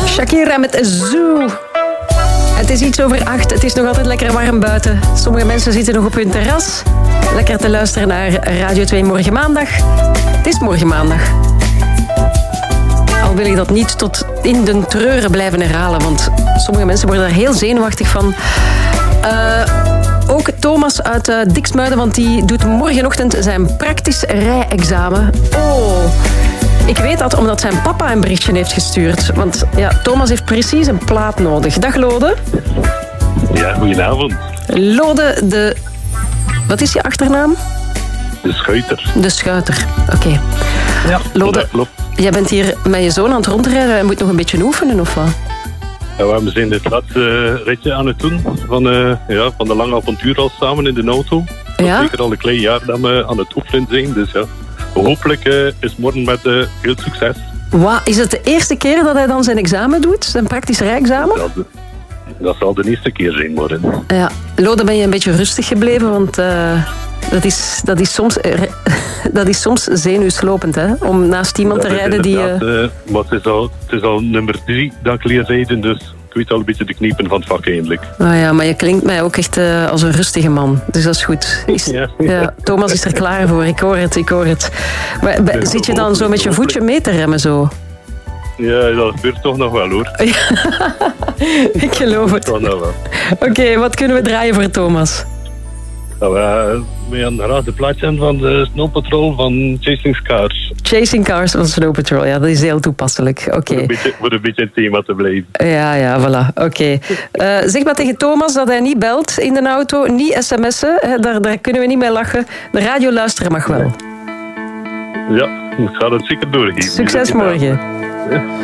Shakira met Zoo. Het is iets over 8. Het is nog altijd lekker warm buiten. Sommige mensen zitten nog op hun terras. Lekker te luisteren naar Radio 2 morgen maandag. Het is morgen maandag. Al wil ik dat niet tot in de treuren blijven herhalen, want sommige mensen worden daar heel zenuwachtig van. Ook Thomas uit Diksmuiden, want die doet morgenochtend zijn praktisch rijexamen. Oh, ik weet dat omdat zijn papa een berichtje heeft gestuurd. Want ja, Thomas heeft precies een plaat nodig. Dag Lode. Ja, goedenavond. Lode de... Wat is je achternaam? De Schuiter. De Schuiter, oké. Ja, Lode, dat klopt. jij bent hier met je zoon aan het rondrijden en moet nog een beetje oefenen, of wat? Ja, we zijn het laatste ritje aan het doen van de lange avontuur al samen in de auto. Dat is zeker al een klein jaar dat we aan het oefenen zijn. Dus ja, hopelijk is morgen met veel succes. Wat, is het de eerste keer dat hij dan zijn examen doet? Zijn praktisch rijexamen? Dat zal de eerste keer zijn morgen. Ja. Lode, ben je een beetje rustig gebleven? Want dat is soms zenuwslopend, hè? Om naast iemand te rijden die... Maar het is al nummer 3 dat ik leer rijden, dus ik weet al een beetje de kniepen van het vak eigenlijk. Oh ja, maar je klinkt mij ook echt als een rustige man. Dus dat is goed. Ja, Thomas is er klaar voor, ik hoor het. Maar, zit je dan zo met je voetje mee te remmen zo? Ja, dat gebeurt toch nog wel, hoor. Ik geloof het. Oké, wat kunnen we draaien voor Thomas? Nou, we gaan graag de plaatje aan van de Snow Patrol van Chasing Cars. Chasing Cars van Snow Patrol, ja, dat is heel toepasselijk. Oké. Voor een beetje het thema te blijven. Ja, voilà, oké. Zeg maar tegen Thomas dat hij niet belt in de auto, niet sms'en, daar kunnen we niet mee lachen. De radio luisteren mag wel. Ja, ik ga het zeker doorgeven. Succes morgen. Ja.